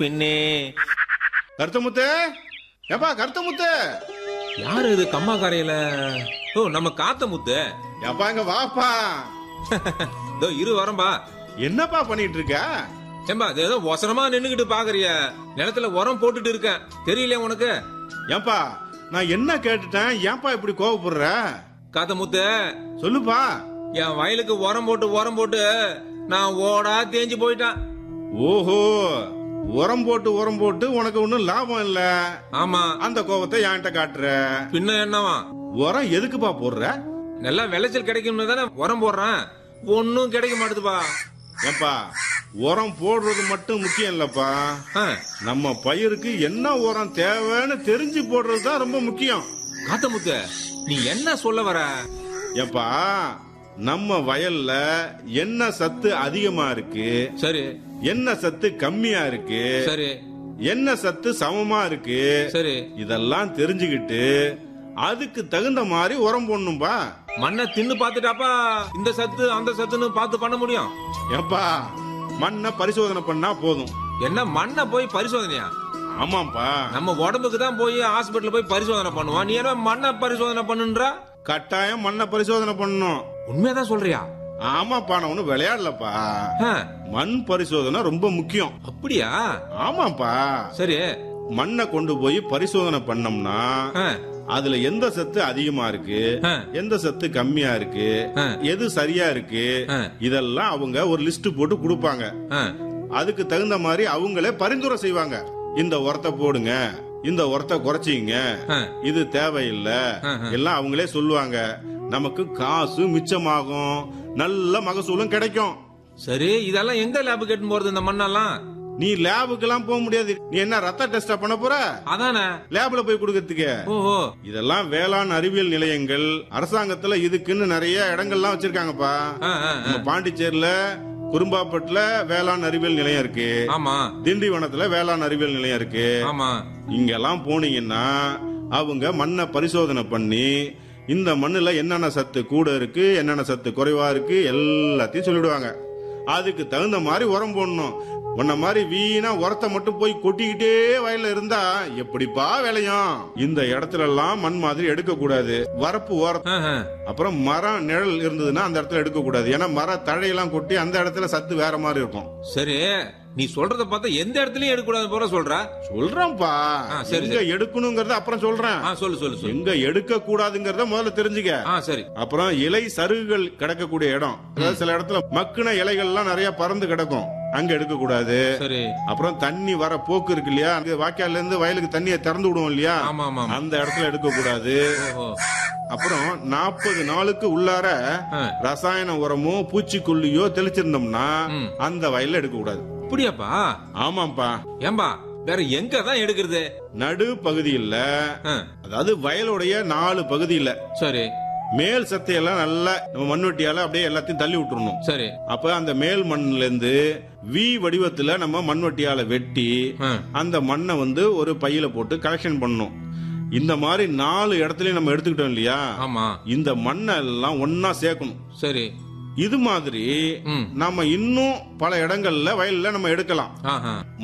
பின்னே. கருத்தமுத்து, ஏப்பா கருத்தமுத்து, யாரு இது கம்மா கரையில? ஓ, நம்ம காத்த முத்து. ஏப்பா இங்க வாப்பா. இதோ இரு வரம்பா. என்னப்பா பண்ணிட்டு இருக்க? ஏம்பா இது ஏதோ ஒசரமா நின்னுகிட்டு பாக்குறிய? நிலத்துல உரம் போட்டுட்டு இருக்கேன், தெரியல உனக்கு? ஏப்பா நான் என்ன கேட்டுட்டேன், ஏன்பா இப்படி கோவப்படுற? காத்த முத்து, சொல்லுப்பா. என் வயலுக்கு உரம் போட்டு நான் ஓடா தேஞ்சு போயிட்டான். ஓஹோ, உரம் போட்டு உனக்கு ஒண்ணும் லாபம் இல்ல. ஆமா. அந்த கோவத்தை என்கிட்ட காட்டுற. பின்ன என்னவா? உரம் எதுக்குப்பா போடுற? நல்லா விளைச்சல் கிடைக்கும்னு தானே உரம் போடுறேன். ஒன்னும் கிடைக்க மாட்டுதுப்பா. ஏப்பா உரம் போடுறது மட்டும் முக்கியம் இல்லப்பா, நம்ம பயிருக்கு என்ன உரம் தேவைன்னு தெரிஞ்சு போடுறது தான் ரொம்ப முக்கியம். காத்த முத்து, நீ என்ன சொல்ல வர? ஏப்பா நம்ம வயல்ல என்ன சத்து அதிகமா இருக்கு, சரி, என்ன சத்து கம்மியா இருக்கு, சரி, என்ன சத்து சமமா இருக்கு, சரி, இதெல்லாம் தெரிஞ்சுக்கிட்டு அதுக்கு தகுந்த மாதிரி உரம் போடணும்பா. மண்ணை தின்னு பாத்துட்டாப்பா இந்த சத்து அந்த சத்துன்னு பார்த்து பண்ண முடியும்? ஏப்பா மண்ணை பரிசோதனை பண்ணா போதும். என்ன மண்ணை போய் பரிசோதனையா? ஆமாப்பா, நம்ம உடம்புக்கு தான் போய் ஹாஸ்பிடல்ல போய் பரிசோதனை பண்ணுவான், நீ என்ன மண்ணை பரிசோதனை பண்ணுன்ற? கட்டாயம் மண்ணை பரிசோதனை பண்ணணும். உண்மையாதான் சொல்றியா? ஆமாப்பா, நான் ஒண்ணு விளையாடலப்பா. மண் பரிசோதனை ரொம்ப முக்கியம். அப்படியா? ஆமாப்பா. சரி, மண்ணை கொண்டு போய் பரிசோதனை பண்ணோம்னா அதுல எந்த சத்து அதிகமா இருக்கு, எந்த சத்து கம்மியா இருக்கு, எது சரியா இருக்கு, இதெல்லாம் அவங்க ஒரு லிஸ்ட் போட்டு கொடுப்பாங்க. அதுக்கு தகுந்த மாதிரி அவங்களே பரிந்துரை செய்வாங்க. இந்த உரத்தை போடுங்க, இந்த உரத்தை குறைச்சிங்க, இது தேவையில்லை எல்லாம் அவங்களே சொல்லுவாங்க. நமக்கு காசு மிச்சமாகும், நல்ல மகசூலும் கிடைக்கும். சரி, இதெல்லாம் எங்க லேபு கேட்டு போறது இந்த மண்ணெல்லாம்? நீ லேபுக்கு எல்லாம் போக முடியாது. நீ என்ன ரத்த டெஸ்டா பண்ண போற? அதானே லேப்ல போய் கொடுக்கறதுக்கு. ஓஹோ, இதெல்லாம் வேளாண் அறிவியல் நிலையங்கள் அரசாங்கத்துல இதுக்குன்னு நிறைய இடங்கள்லாம் வச்சிருக்காங்கப்பா. பாண்டிச்சேரியில குறும்பாப்பட்டுல வேளாண் அறிவியல் நிலையம் இருக்கு. ஆமா. திண்டிவனத்துல வேளாண் அறிவியல் நிலையம் இருக்கு. ஆமா. இங்கெல்லாம் போனீங்கன்னா அவங்க மண்ணை பரிசோதனை பண்ணி இந்த மண்ணுல என்னென்ன சத்து கூட இருக்கு, என்னென்ன சத்து குறைவா இருக்கு எல்லாத்தையும் சொல்லிடுவாங்க. அதுக்கு தகுந்த மாதிரி உரம் போடணும். உன்ன மாதிரி வீணா உரத்தை மட்டும் போய் கொட்டிக்கிட்டே வயல்ல இருந்தா எப்படிப்பா விளையும்? இந்த இடத்துல எல்லாம் மண் மாதிரி எடுக்க கூடாது. வரப்பு ஓரம், அப்புறம் மரம் நிழல் இருந்ததுன்னா அந்த இடத்துல எடுக்க கூடாது. ஏன்னா மர தழையெல்லாம் கொட்டி அந்த இடத்துல சத்து வேற மாதிரி இருக்கும். சரி, நீ சொல்றத பார்த்தா எந்த இடத்துலயும் எடுக்கக்கூடாது போற சொல்ற? சொல்றேன்ப்பா, எங்க எடுக்கணுங்கிறத அப்புறம் சொல்றேன். சொல்லு. எங்க எடுக்க கூடாதுங்கிறத முதல்ல தெரிஞ்சுக்க. சரி. அப்புறம் இலை சருகுகள் கிடக்கக்கூடிய இடம், அதாவது சில இடத்துல மக்குன இலைகள் எல்லாம் நிறைய பறந்து கிடக்கும், அங்க எடுக்க கூடாது. சரி. அப்புறம் தண்ணி வர போக்கு இருக்கு இல்லையா, வாய்க்கால்ல இருந்து வயலுக்கு தண்ணியை திறந்து விடுவோம் இல்லையா, அந்த இடத்துல எடுக்க கூடாது. அப்புறம் 40 நாளுக்கு உள்ளார ரசாயன உரமோ பூச்சிக்கொல்லியோ தெளிச்சிருந்தோம்னா அந்த வயல்ல எடுக்க கூடாது. அப்படியாப்பா? ஆமாப்பா. ஏம்பா வேற எங்க தான் எடுக்கிறது? நடு பகுதியில், அதாவது வயலுடைய 4 பகுதியில். சரி. மேல் சத்தையெல்லாம் நல்லா நம்ம மண்வெட்டியால அப்படியே எல்லாத்தையும் தள்ளி விட்டுறணும். சரி. அப்ப அந்த மேல் மண்ணுல இருந்து வி வடிவத்துல நம்ம மண்வெட்டியால வெட்டி அந்த மண்ணை வந்து ஒரு பையில போட்டு கலெக்ஷன் பண்ணணும். இந்த மாதிரி 4 இடத்துலயும் நம்ம எடுத்துக்கிட்டோம் இல்லையா, இந்த மண்ணை எல்லாம் ஒன்னா சேர்க்கணும். சரி. இது மாதிரி நம்ம இன்னும் பல இடங்கள்ல வயல்ல நம்ம எடுக்கலாம்.